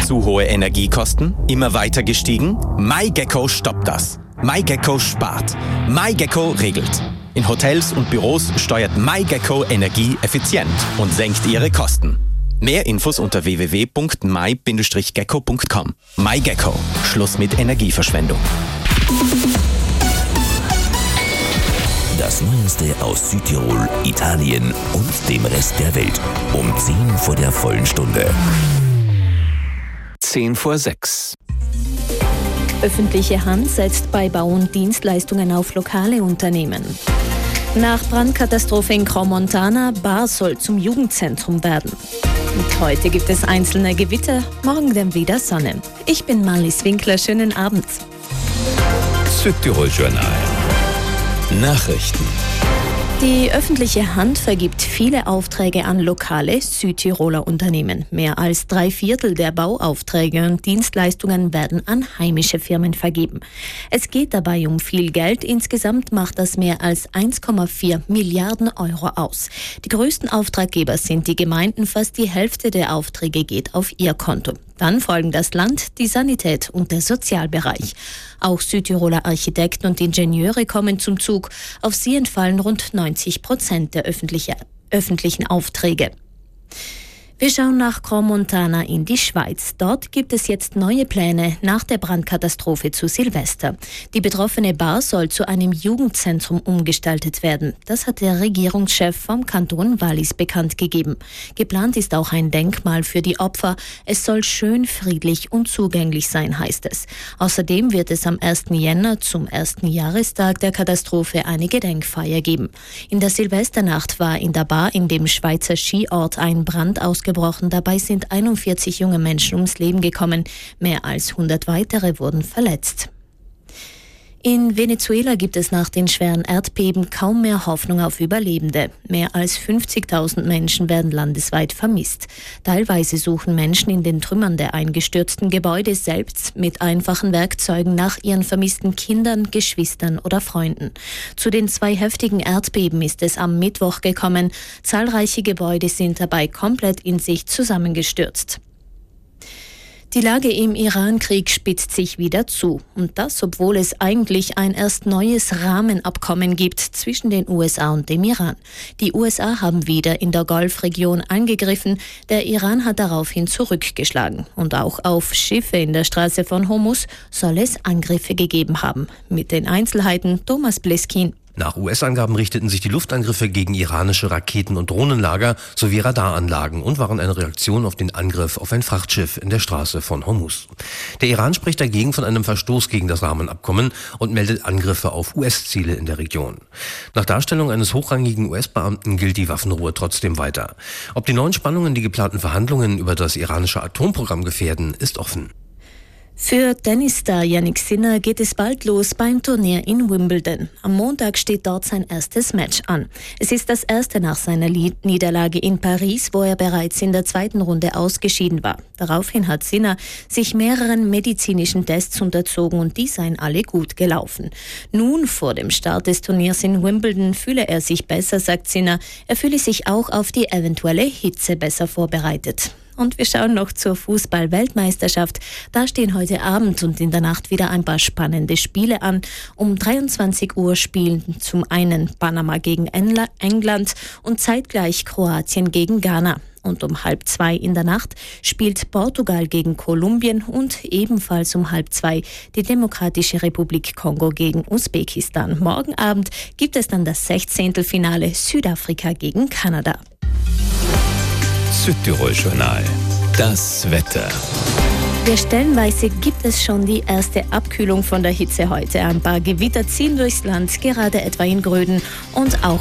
Zu hohe Energiekosten? Immer weiter gestiegen? MyGecko stoppt das. MyGecko spart. MyGecko regelt. In Hotels und Büros steuert MyGecko Energie effizient und senkt ihre Kosten. Mehr Infos unter www.my-gecko.com. MyGecko. Schluss mit Energieverschwendung. Das Neueste aus Südtirol, Italien und dem Rest der Welt. Um 10 vor der vollen Stunde. 10 vor 6. Öffentliche Hand setzt bei Bau- und Dienstleistungen auf lokale Unternehmen. Nach Brandkatastrophe in Crans-Montana, Bar soll zum Jugendzentrum werden. Und heute gibt es einzelne Gewitter, morgen dann wieder Sonne. Ich bin Marlies Winkler, schönen Abend. Südtirol Journal. Nachrichten. Die öffentliche Hand vergibt viele Aufträge an lokale Südtiroler Unternehmen. Mehr als 3/4 der Bauaufträge und Dienstleistungen werden an heimische Firmen vergeben. Es geht dabei um viel Geld. Insgesamt macht das mehr als 1,4 Milliarden Euro aus. Die größten Auftraggeber sind die Gemeinden. Fast die Hälfte der Aufträge geht auf ihr Konto. Dann folgen das Land, die Sanität und der Sozialbereich. Auch Südtiroler Architekten und Ingenieure kommen zum Zug. Auf sie entfallen rund 90% der öffentlichen Aufträge. Wir schauen nach Crans-Montana in die Schweiz. Dort gibt es jetzt neue Pläne nach der Brandkatastrophe zu Silvester. Die betroffene Bar soll zu einem Jugendzentrum umgestaltet werden. Das hat der Regierungschef vom Kanton Wallis bekannt gegeben. Geplant ist auch ein Denkmal für die Opfer. Es soll schön, friedlich und zugänglich sein, heißt es. Außerdem wird es am 1. Jänner zum 1. Jahrestag der Katastrophe eine Gedenkfeier geben. In der Silvesternacht war in der Bar in dem Schweizer Skiort ein Brand ausgebrochen. Dabei sind 41 junge Menschen ums Leben gekommen. Mehr als 100 weitere wurden verletzt. In Venezuela gibt es nach den schweren Erdbeben kaum mehr Hoffnung auf Überlebende. Mehr als 50.000 Menschen werden landesweit vermisst. Teilweise suchen Menschen in den Trümmern der eingestürzten Gebäude selbst mit einfachen Werkzeugen nach ihren vermissten Kindern, Geschwistern oder Freunden. Zu den 2 heftigen Erdbeben ist es am Mittwoch gekommen. Zahlreiche Gebäude sind dabei komplett in sich zusammengestürzt. Die Lage im Iran-Krieg spitzt sich wieder zu. Und das, obwohl es eigentlich ein erst neues Rahmenabkommen gibt zwischen den USA und dem Iran. Die USA haben wieder in der Golfregion angegriffen. Der Iran hat daraufhin zurückgeschlagen. Und auch auf Schiffe in der Straße von Hormuz soll es Angriffe gegeben haben. Mit den Einzelheiten Thomas Bleskin. Nach US-Angaben richteten sich die Luftangriffe gegen iranische Raketen- und Drohnenlager sowie Radaranlagen und waren eine Reaktion auf den Angriff auf ein Frachtschiff in der Straße von Hormuz. Der Iran spricht dagegen von einem Verstoß gegen das Rahmenabkommen und meldet Angriffe auf US-Ziele in der Region. Nach Darstellung eines hochrangigen US-Beamten gilt die Waffenruhe trotzdem weiter. Ob die neuen Spannungen die geplanten Verhandlungen über das iranische Atomprogramm gefährden, ist offen. Für Tennisstar Jannik Sinner geht es bald los beim Turnier in Wimbledon. Am Montag steht dort sein erstes Match an. Es ist das erste nach seiner Niederlage in Paris, wo er bereits in der 2. Runde ausgeschieden war. Daraufhin hat Sinner sich mehreren medizinischen Tests unterzogen und die seien alle gut gelaufen. Nun, vor dem Start des Turniers in Wimbledon, fühle er sich besser, sagt Sinner. Er fühle sich auch auf die eventuelle Hitze besser vorbereitet. Und wir schauen noch zur Fußball-Weltmeisterschaft. Da stehen heute Abend und in der Nacht wieder ein paar spannende Spiele an. Um 23 Uhr spielen zum einen Panama gegen England und zeitgleich Kroatien gegen Ghana. Und um 1:30 in der Nacht spielt Portugal gegen Kolumbien und ebenfalls um 1:30 die Demokratische Republik Kongo gegen Usbekistan. Morgen Abend gibt es dann das 16. Finale Südafrika gegen Kanada. Südtirol Journal. Das Wetter. Ja, stellenweise gibt es schon die erste Abkühlung von der Hitze heute. Ein paar Gewitter ziehen durchs Land, gerade etwa in Gröden und auch